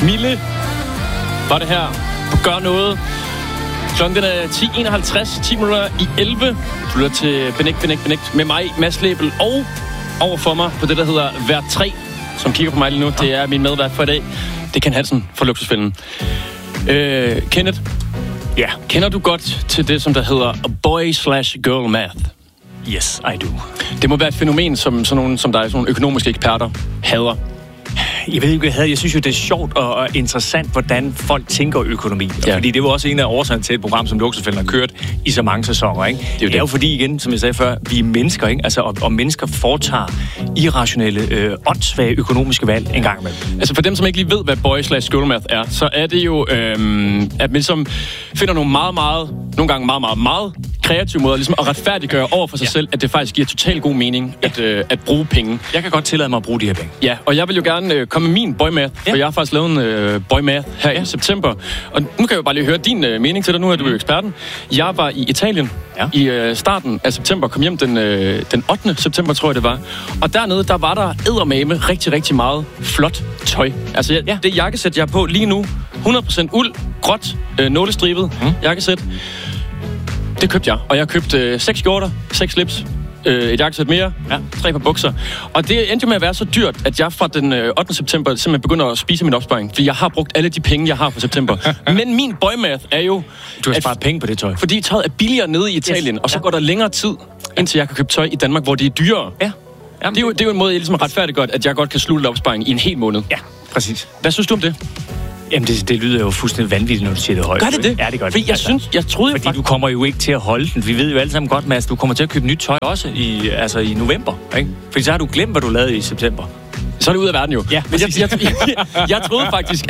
Mille var det her på Gør Noget. Klokken den er 10:51, 10 minutter i 11. Du lytter til Benægt med mig, Mads Lebel, og overfor mig på det, der hedder Vært 3, som kigger på mig lige nu. Det er min medvært for i dag. Det er Ken Hansen fra Luksusfælden. Kenneth, ja. Kender du godt til det, som der hedder boy/girl math? Yes, I do. Det må være et fænomen, som sådan nogle som dig, sådan nogle økonomiske eksperter, hader. Jeg ved ikke, jeg synes jo, det er sjovt og interessant, hvordan folk tænker økonomi. Ja. Fordi det var også en af årsagerne til et program, som Luksusfælden har kørt i så mange sæsoner. Ikke? Det er jo fordi, igen, som jeg sagde før, vi er mennesker, ikke? Altså, og mennesker foretager irrationelle, åndssvage økonomiske valg en gang imellem. Altså for dem, som ikke lige ved, hvad boy/girl math er, så er det jo, at man ligesom finder nogle nogle gange meget kreative måder ligesom at retfærdiggøre over for sig selv, at det faktisk giver total god mening at bruge penge. Jeg kan godt tillade mig at bruge de her penge. Ja, og jeg vil jo gerne komme med min boy math, for jeg har faktisk lavet en boy math her i september. Og nu kan jeg jo bare lige høre din mening til dig. Nu er du jo eksperten. Jeg var i Italien i starten af september, kom hjem den 8. september, tror jeg det var. Og dernede, der var der eddermame rigtig meget flot tøj. Altså det jakkesæt, jeg er på lige nu, 100% uld, gråt, nålestribet jakkesæt. Det købte jeg, og jeg købte 6 skjorter, 6 slips, et jakkesæt mere, 3 par bukser. Og det endte med at være så dyrt, at jeg fra den 8. september simpelthen begynder at spise min opsparing, fordi jeg har brugt alle de penge, jeg har for september. Men min boymath er jo... Du har sparet penge på det tøj. Fordi tøjet er billigere nede i Italien, og så går der længere tid, indtil jeg kan købe tøj i Danmark, hvor det er dyrere. Ja. Jamen, det er jo en måde, jeg ligesom retfærdiggør, at jeg godt kan slutte opsparing i en hel måned. Ja, præcis. Hvad synes du om det? Jamen, det lyder jo fuldstændig vanvittigt, når du siger det højt. Gør det det? Ja, det gør det. Fordi jeg troede fordi du kommer jo ikke til at holde den. Vi ved jo alle sammen godt, Mads, du kommer til at købe nyt tøj også i november, ikke? Fordi så har du glemt, hvad du lavede i september. Så er det ud af verden jo. Ja, men jeg troede faktisk,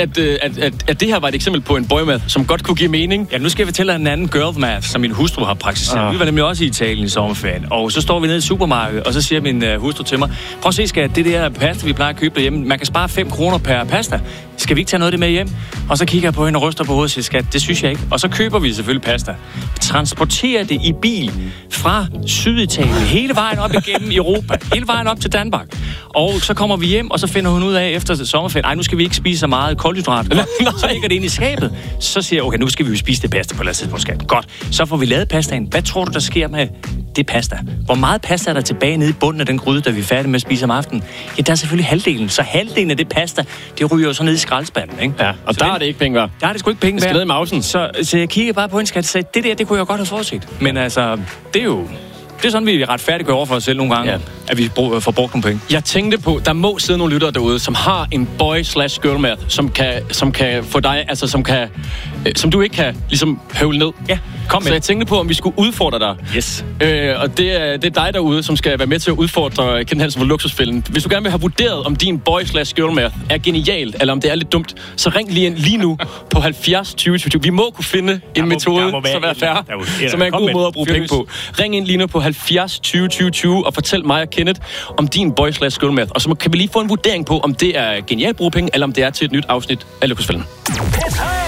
at det her var et eksempel på en boymath, som godt kunne give mening. Ja, nu skal jeg fortælle dig en anden girl math, som min hustru har praktiseret. Vi var nemlig også i Italien i sommerferien, og så står vi nede i supermarkedet, og så siger min hustru til mig, prøv at se, skat, det der pasta, vi plejer at købe derhjemme, man kan spare 5 kroner per pasta. Skal vi ikke tage noget af det med hjem? Og så kigger jeg på hende og ryster på hovedet og siger, skat, det synes jeg ikke. Og så køber vi selvfølgelig pasta. Transporterer det i bil fra Syditalien, hele vejen op igennem Europa, hele vejen op til Danmark. Og så kommer vi hjem, og så finder hun ud af efter sommerferien, nu skal vi ikke spise så meget kulhydrat. Så ligger det ind i skabet. Så siger jeg, okay, nu skal vi jo spise det pasta på et tidspunkt skab. Godt. Så får vi lavet pastaen. Hvad tror du, der sker med det pasta? Hvor meget pasta er der tilbage nede i bunden af den gryde, da vi er færdige med at spise om aftenen? Ja, der er selvfølgelig halvdelen. Så halvdelen af det pasta, det ryger jo så ned i skraldespanden, ikke? Ja, og så der er det ikke penge værd. Der er det sgu ikke penge værd. Det skal ned i mausen. Så jeg kiggede bare på en skat og sagde, det kunne jeg godt have forudset. Men altså, det er jo... Det er sådan, vi retfærdiggør over for os selv nogle gange, at vi får brugt nogle penge. Jeg tænkte på, der må sidde nogle lyttere derude, som har en boy/girl math, som kan få dig, altså som du ikke kan ligesom høvle ned. Ja, kom med. Så jeg tænkte på, om vi skulle udfordre dig. Yes. Og det er dig derude, som skal være med til at udfordre Ken Hansen fra Luksusfælden. Hvis du gerne vil have vurderet, om din boy/girl math er genialt, eller om det er lidt dumt, så ring lige nu på 70 20 20. Vi må kunne finde en metode, som er fair, som er en god måde at bruge penge på. Ring ind lige nu på 70 20 20 20 og fortæl mig og Kenneth om din boy/girl math. Og så kan vi lige få en vurdering på, om det er genialt at bruge penge, eller om det er til et nyt afsnit af Luksusfælden.